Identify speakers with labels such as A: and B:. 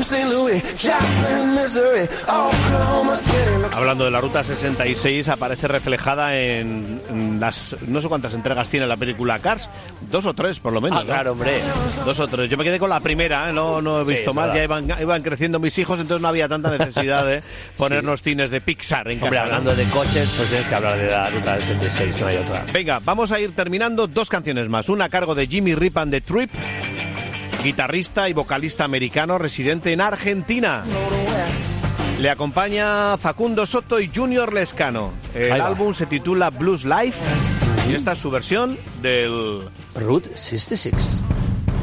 A: Hablando de la Ruta 66, aparece reflejada en las... no sé cuántas entregas tiene la película Cars, 2 o 3 por lo menos.
B: Claro, hombre.
A: 2 o 3. Yo me quedé con la primera, no he visto más. Ya iban creciendo mis hijos, entonces no había tanta necesidad de ponernos cines de Pixar en casa.
B: Hombre, hablando de coches, pues tienes que hablar de la Ruta 66, no hay otra.
A: Venga, vamos a ir terminando. 2 canciones más. Una a cargo de Jimmy Rip and the Trip, guitarrista y vocalista americano residente en Argentina. Le acompaña Facundo Soto y Junior Lescano. El álbum se titula Blues Life y esta es su versión del
B: Route 66.